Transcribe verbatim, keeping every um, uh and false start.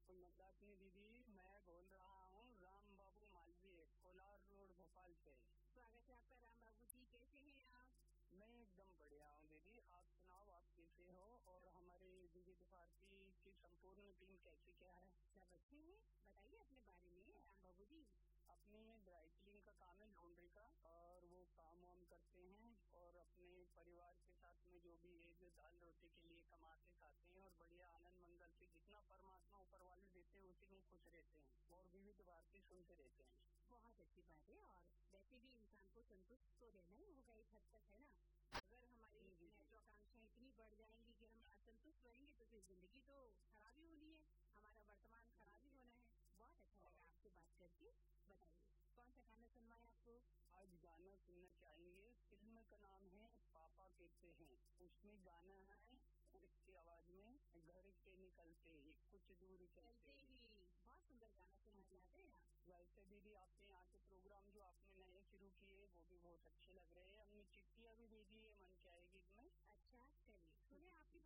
कोई बात नहीं दीदी, मैं बोल रहा हूँ राम बाबू मालवीय, कोलार रोड भोपाल से। स्वागत है आपका राम बाबू जी, कैसे हैं आप? मैं एकदम बढ़िया हूँ दीदी, आप सुनाओ आप कैसे हो और हमारे विविध भारती की संपूर्ण टीम कैसी क्या है? सब अच्छे हैं, बताइए अपने बारे में राम बाबू जी। अपनी ड्राई क्लीनिंग का काम है, लॉन्ड्री का, और वो काम वाम करते हैं और अपने परिवार के साथ में जो भी है जो दाल रोटी के लिए कमाते खाते हैं और बढ़िया आनंद मंगल से जितना परमात्मा ऊपर वाले देते हैं उसी में खुश रहते हैं और विविध भारती सुनते रहते हैं। बहुत अच्छी बात है, और वैसे भी इंसान को संतुष्ट तो रहना ही होगा एक हद तक, है ना? अगर हमारी महत्वाकांक्षाएं इतनी बढ़ जाएंगी कि हम असंतुष्ट रहेंगे तो फिर जिंदगी तो खराब ही होनी है, हमारा वर्तमान खराब ही होना है। बहुत अच्छा लगा आपसे बात करके। बताइए कौन सा गाना सुनवाए आपको? आज गाना सुनना चाहेंगे, फिल्म का नाम है पापा कहते हैं, उसमें गाना है इसकी आवाज में, घर से निकलते ही कुछ दूर चलते ही। बहुत सुंदर गाना सुनना चाहते हैं आप? वैसे दीदी आपके यहाँ के प्रोग्राम जो आपने नए शुरू किए वो भी बहुत अच्छे लग रहे हैं, हमने चिट्ठियाँ भी भेजी है मन के आएगी में। अच्छा चलिए सुने आपकी